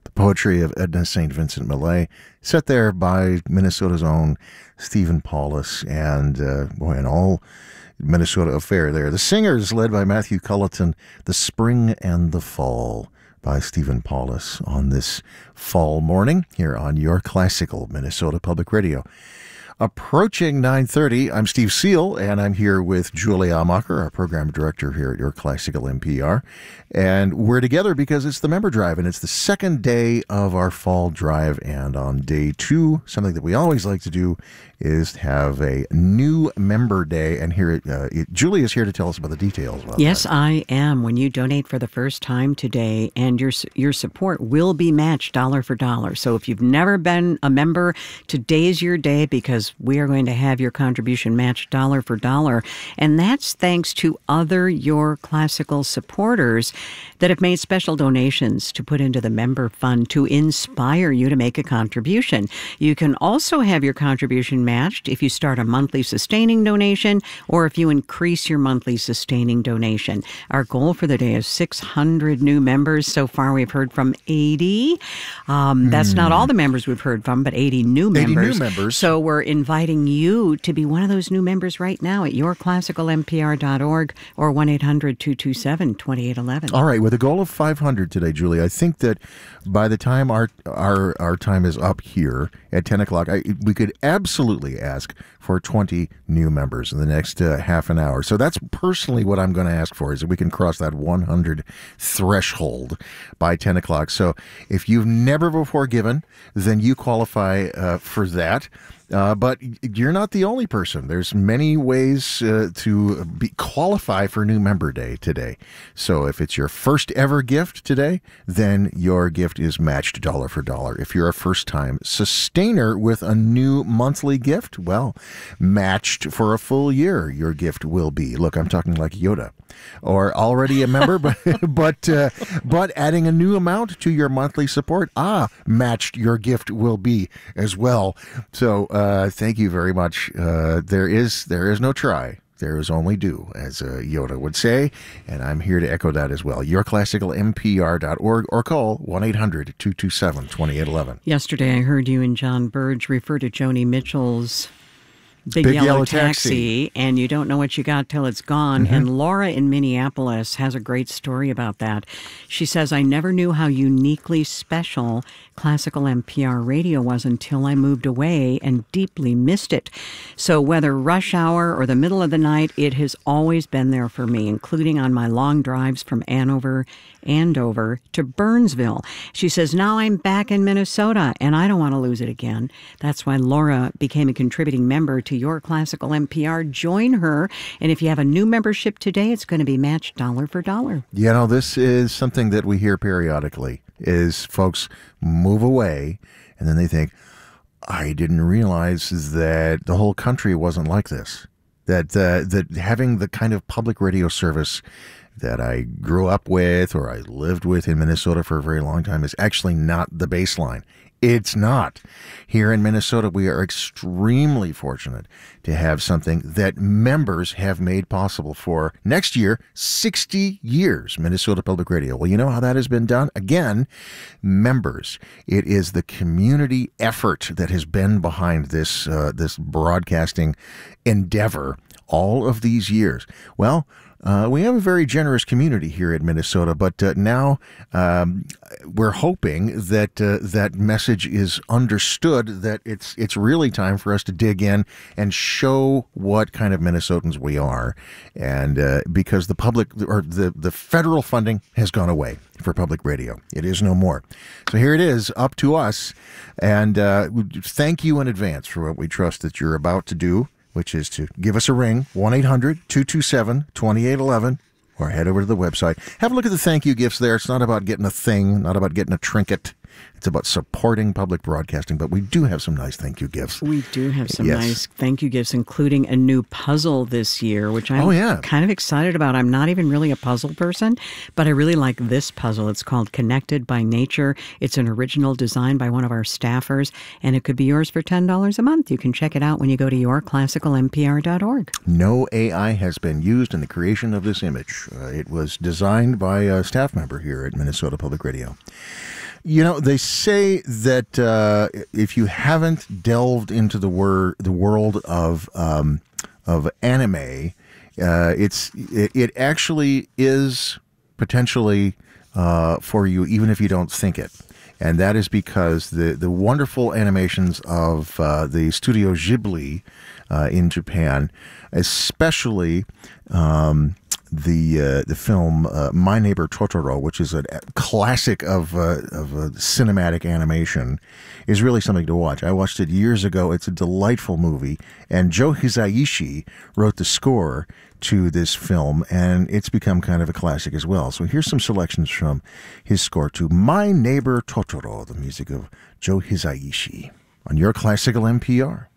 The poetry of Edna St. Vincent Millay, set there by Minnesota's own Stephen Paulus, and an all Minnesota affair there. The Singers, led by Matthew Culleton, The Spring and the Fall by Stephen Paulus on this fall morning here on your classical Minnesota Public Radio. Approaching 9:30, I'm Steve Seal, and I'm here with Julie Amacher, our program director here at Your Classical NPR. And we're together because it's the member drive, and it's the second day of our fall drive. And on day 2, something that we always like to do is have a new member day. And here, Julie is here to tell us about the details about Yes, that. I am. When you donate for the first time today, and your support will be matched dollar for dollar. So if you've never been a member, today's your day, because we are going to have your contribution matched dollar for dollar. And that's thanks to other Your Classical supporters that have made special donations to put into the member fund to inspire you to make a contribution. You can also have your contribution matched if you start a monthly sustaining donation or if you increase your monthly sustaining donation. Our goal for the day is 600 new members. So far, we've heard from 80. That's not all the members we've heard from, but 80 new members. 80 new members. So we're inviting you to be one of those new members right now at yourclassicalmpr.org or 1-800-227-2811. All right, with a goal of 500 today, Julie, I think that by the time our time is up here at 10 o'clock, we could absolutely ask for 20 new members in the next half an hour. So that's personally what I'm going to ask for, is that we can cross that 100 threshold by 10 o'clock. So if you've never before given, then you qualify for that. But you're not the only person. There's many ways to qualify for New Member Day today. So if it's your first ever gift today, then your gift is matched dollar for dollar. If you're a first-time sustainer with a new monthly gift, well, matched for a full year, your gift will be. Look, I'm talking like Yoda. Or already a member, but adding a new amount to your monthly support, matched your gift will be as well. So thank you very much. There is no try. There is only do, as Yoda would say, and I'm here to echo that as well. yourclassicalmpr.org or call 1-800-227-2811. Yesterday, I heard you and John Burge refer to Joni Mitchell's Big Yellow Taxi, and you don't know what you got till it's gone. Mm-hmm. And Laura in Minneapolis has a great story about that. She says, I never knew how uniquely special classical NPR radio was until I moved away and deeply missed it. So whether rush hour or the middle of the night, it has always been there for me, including on my long drives from Andover to Burnsville. She says, now I'm back in Minnesota and I don't want to lose it again. That's why Laura became a contributing member to Your Classical NPR. Join her. And if you have a new membership today, it's going to be matched dollar for dollar. You know, this is something that we hear periodically, is folks move away and then they think, I didn't realize that the whole country wasn't like this. That having the kind of public radio service that I grew up with or I lived with in Minnesota for a very long time is actually not the baseline. It's not. Here in Minnesota, we are extremely fortunate to have something that members have made possible for next year, 60 years, Minnesota Public Radio. Well, you know how that has been done? Again, members. It is the community effort that has been behind this broadcasting endeavor all of these years. Well, we have a very generous community here in Minnesota, but now we're hoping that that message is understood, that it's really time for us to dig in and show what kind of Minnesotans we are. And because the public or the federal funding has gone away for public radio. It is no more. So here it is, up to us. And thank you in advance for what we trust that you're about to do, which is to give us a ring, 1-800-227-2811, or head over to the website. Have a look at the thank you gifts there. It's not about getting a thing, not about getting a trinket. It's about supporting public broadcasting, but we do have some nice thank you gifts. We do have some nice thank you gifts, including a new puzzle this year, which I'm kind of excited about. I'm not even really a puzzle person, but I really like this puzzle. It's called Connected by Nature. It's an original design by one of our staffers, and it could be yours for $10 a month. You can check it out when you go to yourclassicalmpr.org. No AI has been used in the creation of this image. It was designed by a staff member here at Minnesota Public Radio. You know, they say that if you haven't delved into the world of anime, it actually is potentially for you, even if you don't think it. And that is because the wonderful animations of the Studio Ghibli in Japan, especially the film My Neighbor Totoro, which is a classic of cinematic animation, is really something to watch. I watched it years ago. It's a delightful movie, and Joe Hisaishi wrote the score to this film, and it's become kind of a classic as well. So here's some selections from his score to My Neighbor Totoro, the music of Joe Hisaishi, on your Classical NPR.